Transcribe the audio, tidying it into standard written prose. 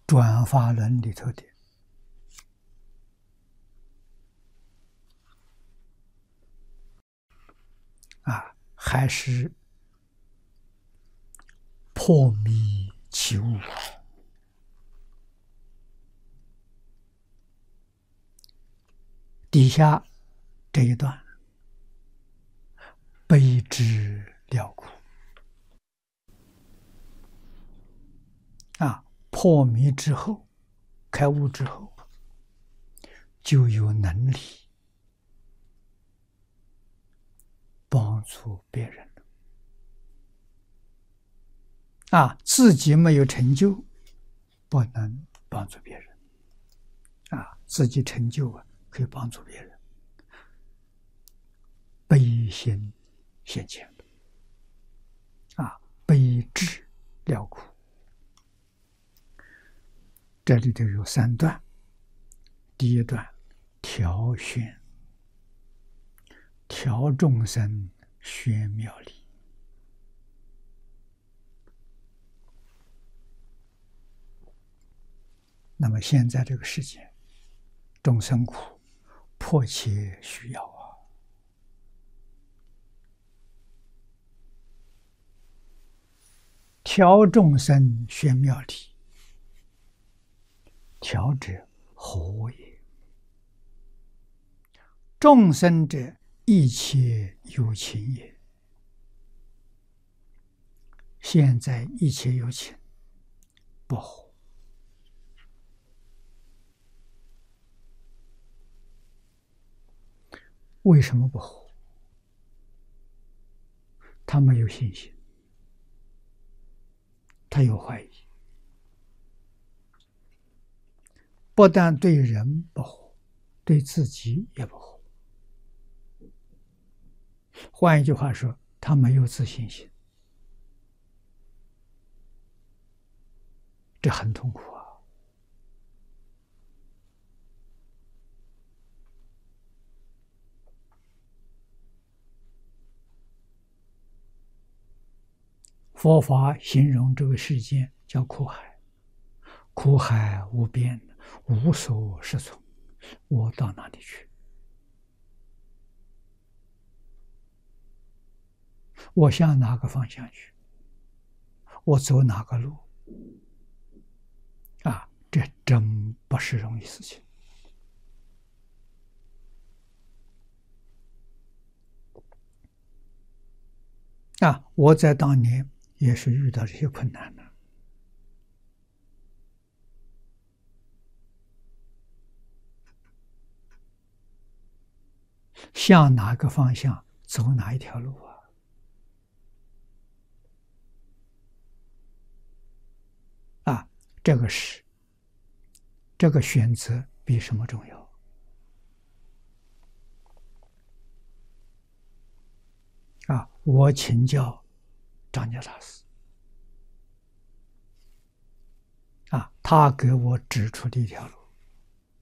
转法轮里头的还是破迷起悟。底下这一段，悲之了苦破迷之后，开悟之后，就有能力帮助别人自己没有成就，不能帮助别人自己成就可以帮助别人，悲心现前悲智了苦。这里头有3段，第一段调宣，调众生宣妙理。那么现在这个世界，众生苦，迫切需要调众生宣妙理。调者何也？众生者，一切有情也。现在一切有情不和，为什么不和？他没有信心，他有怀疑，不但对人不和，对自己也不和。换一句话说，他没有自信心，这很痛苦佛法形容这个世界叫苦海，苦海无边，无所适从，我到哪里去？我向哪个方向去？我走哪个路？这真不是容易事情。我在当年也是遇到这些困难的。向哪个方向走哪一条路这个选择比什么重要我请教张家大师他给我指出的一条路，